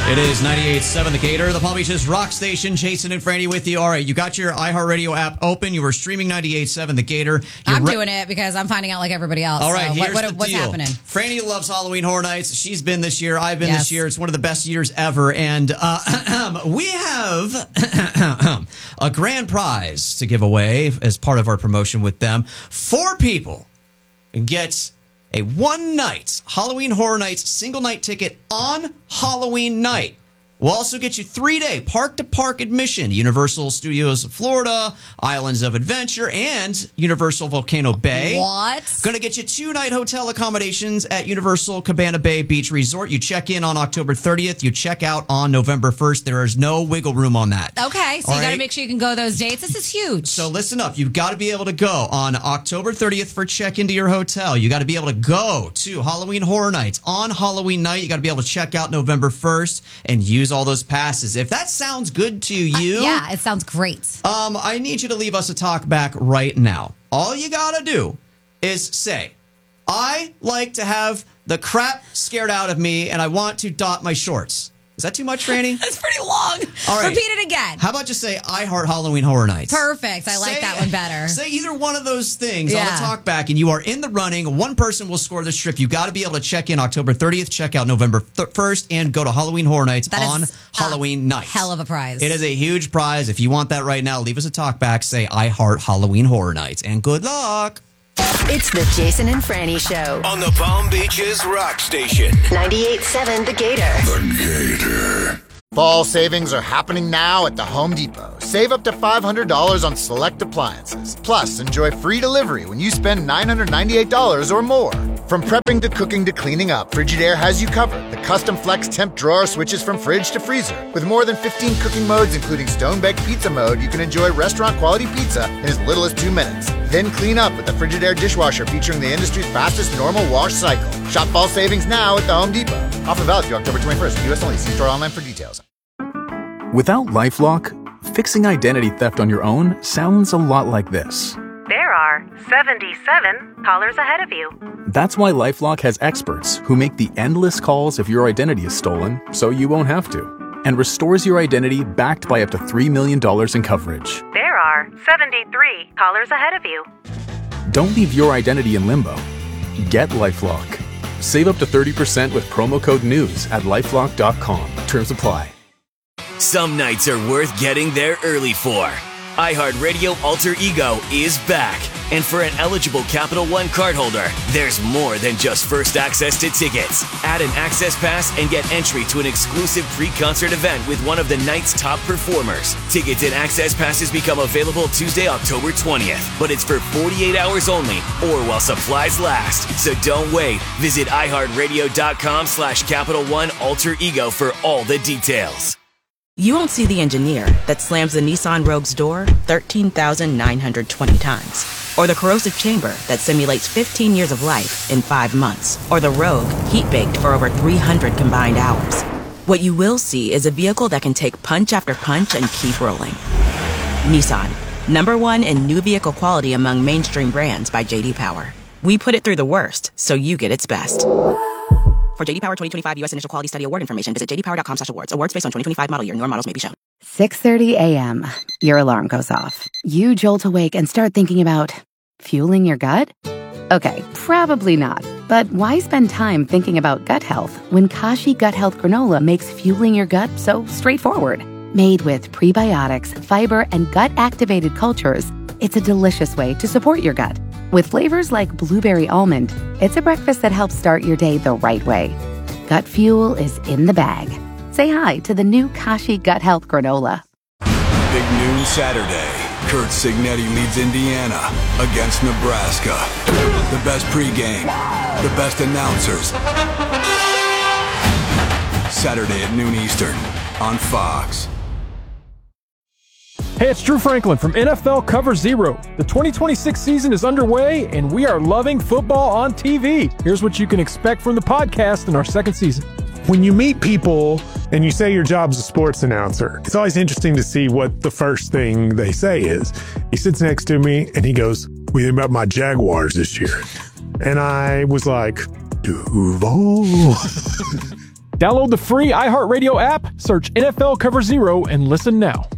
It is 98.7 The Gator, the Palm Beaches rock station. Jason and Franny with you. All right, you got your iHeartRadio app open. You were streaming 98.7 The Gator. I'm doing it because I'm finding out like everybody else. All right, so here's the what's deal. happening? Franny loves Halloween Horror Nights. She's been this year. I've been this year. It's one of the best years ever. And we have a grand prize to give away as part of our promotion with them. 4 people get a one-night Halloween Horror Nights single-night ticket on Halloween night. We'll also get you 3-day park-to-park admission, Universal Studios Florida, Islands of Adventure, and Universal Volcano Bay. What? Going to get you 2-night hotel accommodations at Universal Cabana Bay Beach Resort. You check in on October 30th. You check out on November 1st. There is no wiggle room on that. Okay, so you got to make sure you can go those dates. This is huge. So listen up. You've got to be able to go on October 30th for check into your hotel. You got to be able to go to Halloween Horror Nights on Halloween night. You got to be able to check out November 1st and use all those passes. If that sounds good to you, yeah, it sounds great. I need you to leave us a talk back right now. All you gotta do is say, I like to have the crap scared out of me and I want to dot my shorts. Is that too much, Franny? That's pretty long. All right. Repeat it again. How about just say, I heart Halloween Horror Nights? Perfect. I like that one better. Say either one of those things on the talk back, and you are in the running. One person will score this trip. You got to be able to check in October 30th, check out November 1st, and go to Halloween Horror Nights on Halloween night. Hell of a prize. It is a huge prize. If you want that right now, leave us a talk back. Say, I heart Halloween Horror Nights, and good luck. It's the Jason and Franny Show on the Palm Beaches rock station. 98.7 The Gator. The Gator. Fall savings are happening now at the Home Depot. Save up to $500 on select appliances. Plus, enjoy free delivery when you spend $998 or more. From prepping to cooking to cleaning up, Frigidaire has you covered. The custom flex temp drawer switches from fridge to freezer. With more than 15 cooking modes, including stone-baked pizza mode, you can enjoy restaurant-quality pizza in as little as 2 minutes. Then clean up with the Frigidaire dishwasher featuring the industry's fastest normal wash cycle. Shop fall savings now at the Home Depot. Offer valid through October 21st. U.S. only. See store online for details. Without LifeLock, fixing identity theft on your own sounds a lot like this. There are 77 callers ahead of you. That's why LifeLock has experts who make the endless calls if your identity is stolen, so you won't have to, and restores your identity backed by up to $3 million in coverage. There are 73 callers ahead of you. Don't leave your identity in limbo. Get LifeLock. Save up to 30% with promo code NEWS at LifeLock.com. Terms apply. Some nights are worth getting there early for. iHeartRadio Alter Ego is back. And for an eligible Capital One cardholder, there's more than just first access to tickets. Add an access pass and get entry to an exclusive pre-concert event with one of the night's top performers. Tickets and access passes become available Tuesday, October 20th. But it's for 48 hours only or while supplies last. So don't wait. Visit iHeartRadio.com/Capital One Alter Ego for all the details. You won't see the engineer that slams the Nissan Rogue's door 13,920 times. Or the corrosive chamber that simulates 15 years of life in 5 months. Or the Rogue heat-baked for over 300 combined hours. What you will see is a vehicle that can take punch after punch and keep rolling. Nissan, #1 in new vehicle quality among mainstream brands by J.D. Power. We put it through the worst, so you get its best. For J.D. Power 2025 U.S. Initial Quality Study Award information, visit jdpower.com/awards. Awards based on 2025 model year. Newer models may be shown. 6:30 a.m. Your alarm goes off. You jolt awake and start thinking about fueling your gut? Okay, probably not. But why spend time thinking about gut health when Kashi Gut Health Granola makes fueling your gut so straightforward? Made with prebiotics, fiber, and gut-activated cultures, it's a delicious way to support your gut. With flavors like blueberry almond, it's a breakfast that helps start your day the right way. Gut fuel is in the bag. Say hi to the new Kashi Gut Health Granola. Big noon Saturday. Kurt Signetti leads Indiana against Nebraska. The best pregame, the best announcers. Saturday at noon Eastern on Fox. Hey, it's Drew Franklin from NFL Cover Zero. The 2026 season is underway, and we are loving football on TV. Here's what you can expect from the podcast in our second season. When you meet people and you say your job's a sports announcer, it's always interesting to see what the first thing they say is. He sits next to me and he goes, "We think about my Jaguars this year." And I was like, Duval. Download the free iHeartRadio app, search NFL Cover Zero, and listen now.